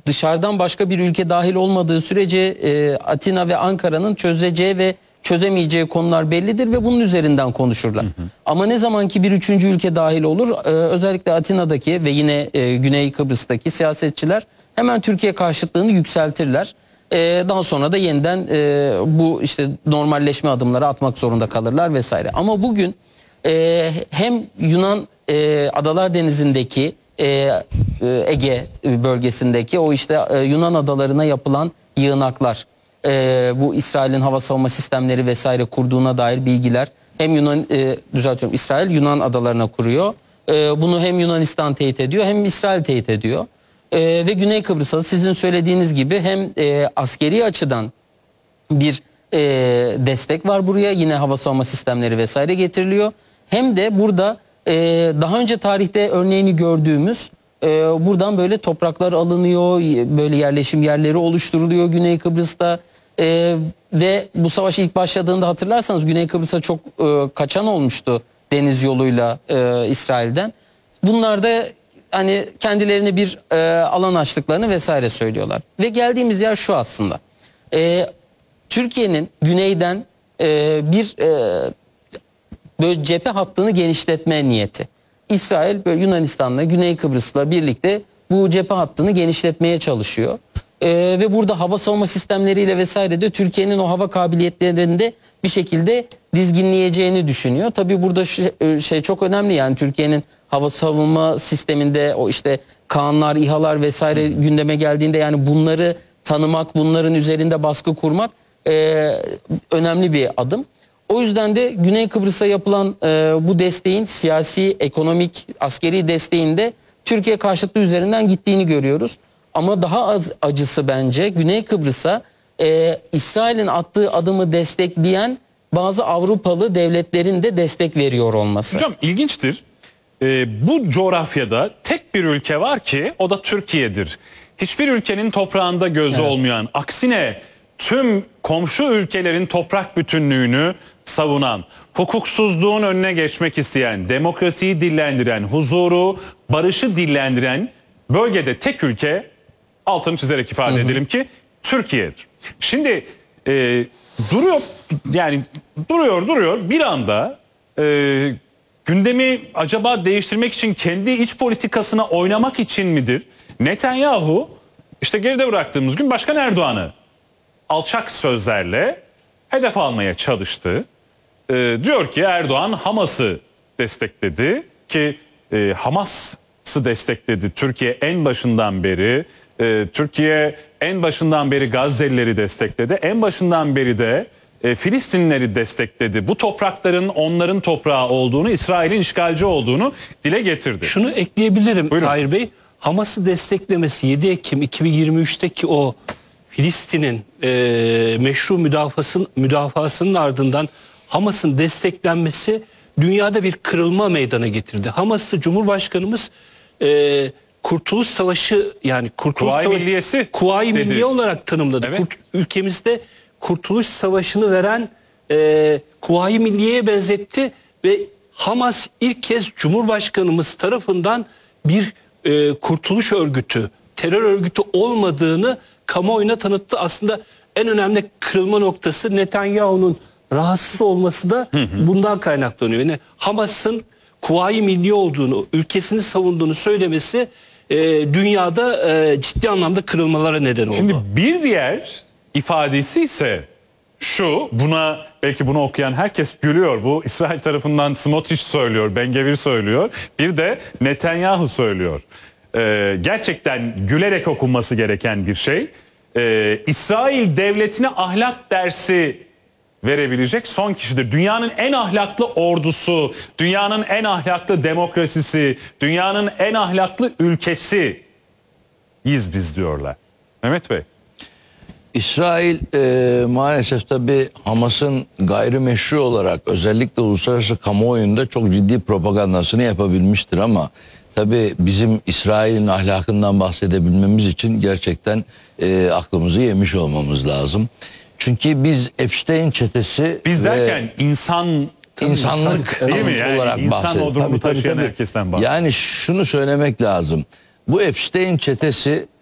dışarıdan başka bir ülke dahil olmadığı sürece Atina ve Ankara'nın çözeceği ve çözemeyeceği konular bellidir ve bunun üzerinden konuşurlar. Ama ne zaman ki bir üçüncü ülke dahil olur, özellikle Atina'daki ve yine Güney Kıbrıs'taki siyasetçiler hemen Türkiye karşıtlığını yükseltirler. Daha sonra da yeniden bu işte normalleşme adımları atmak zorunda kalırlar vesaire. Ama bugün hem Yunan Adalar Denizi'ndeki Ege bölgesindeki o işte Yunan adalarına yapılan yığınaklar, bu İsrail'in hava savunma sistemleri vesaire kurduğuna dair bilgiler, hem İsrail Yunan adalarına kuruyor. Bunu hem Yunanistan teyit ediyor hem İsrail teyit ediyor. Ve Güney Kıbrıs'a sizin söylediğiniz gibi hem askeri açıdan bir destek var buraya, yine hava savunma sistemleri vesaire getiriliyor. Hem de burada daha önce tarihte örneğini gördüğümüz buradan böyle topraklar alınıyor, böyle yerleşim yerleri oluşturuluyor Güney Kıbrıs'ta. Ve bu savaş ilk başladığında hatırlarsanız Güney Kıbrıs'a çok kaçan olmuştu deniz yoluyla İsrail'den. Bunlar da hani kendilerine bir alan açtıklarını vesaire söylüyorlar. Ve geldiğimiz yer şu aslında. Türkiye'nin güneyden bir böyle cephe hattını genişletme niyeti. İsrail böyle Yunanistan'la, Güney Kıbrıs'la birlikte bu cephe hattını genişletmeye çalışıyor. Ve burada hava savunma sistemleriyle vesaire de Türkiye'nin o hava kabiliyetlerinde bir şekilde dizginleyeceğini düşünüyor. Tabii burada şey çok önemli, yani Türkiye'nin hava savunma sisteminde o işte Kaanlar, İHA'lar vesaire gündeme geldiğinde, yani bunları tanımak, bunların üzerinde baskı kurmak önemli bir adım. O yüzden de Güney Kıbrıs'a yapılan bu desteğin siyasi, ekonomik, askeri desteğinde Türkiye karşıtlığı üzerinden gittiğini görüyoruz. Ama daha az acısı bence Güney Kıbrıs'a İsrail'in attığı adımı destekleyen bazı Avrupalı devletlerin de destek veriyor olması. Hocam ilginçtir. Bu coğrafyada tek bir ülke var ki o da Türkiye'dir. Hiçbir ülkenin toprağında gözü olmayan, aksine tüm komşu ülkelerin toprak bütünlüğünü savunan, hukuksuzluğun önüne geçmek isteyen, demokrasiyi dillendiren, huzuru, barışı dillendiren bölgede tek ülke, altını çizerek ifade edelim ki Türkiye'dir. Şimdi duruyor bir anda gündemi acaba değiştirmek için, kendi iç politikasına oynamak için midir? Netanyahu işte geride bıraktığımız gün Başkan Erdoğan'ı alçak sözlerle hedef almaya çalıştı. Diyor ki Erdoğan Hamas'ı destekledi ki Hamas'ı destekledi Türkiye en başından beri. Türkiye en başından beri Gazze'lileri destekledi. En başından beri de Filistinlileri destekledi. Bu toprakların onların toprağı olduğunu, İsrail'in işgalci olduğunu dile getirdi. Şunu ekleyebilirim. Buyurun. Tahir Bey, Hamas'ı desteklemesi 7 Ekim 2023'teki o Filistin'in meşru müdafasının ardından Hamas'ın desteklenmesi dünyada bir kırılma meydana getirdi. Hamas'ı Cumhurbaşkanımız Kurtuluş Savaşı, yani Kuvayi Milliyesi Kuvayi Milliye olarak tanımladı. Evet. Ülkemizde Kurtuluş Savaşı'nı veren Kuvayi Milliye'ye benzetti ve Hamas ilk kez Cumhurbaşkanımız tarafından bir kurtuluş örgütü, terör örgütü olmadığını kamuoyuna tanıttı. Aslında en önemli kırılma noktası Netanyahu'nun rahatsız olması da bundan kaynaklanıyor. Yani Hamas'ın Kuvayi Milliye olduğunu, ülkesini savunduğunu söylemesi dünyada ciddi anlamda kırılmalara neden oldu. Şimdi bir diğer ifadesi ise şu, belki bunu okuyan herkes gülüyor. Bu İsrail tarafından Smotrich söylüyor, Ben-Gvir söylüyor. Bir de Netanyahu söylüyor. Gerçekten gülerek okunması gereken bir şey. İsrail devletine ahlak dersi verebilecek son kişidir. Dünyanın en ahlaklı ordusu, dünyanın en ahlaklı demokrasisi, dünyanın en ahlaklı ülkesiyiz biz diyorlar. Mehmet Bey. İsrail maalesef tabii Hamas'ın gayrimeşru olarak özellikle uluslararası kamuoyunda çok ciddi propagandasını yapabilmiştir ama tabii bizim İsrail'in ahlakından bahsedebilmemiz için gerçekten aklımızı yemiş olmamız lazım. Çünkü biz Epstein çetesi... Biz derken insanlık değil mi? Yani olarak insan o durumu taşıyan herkesten bahsediyor. Yani şunu söylemek lazım. Bu Epstein çetesi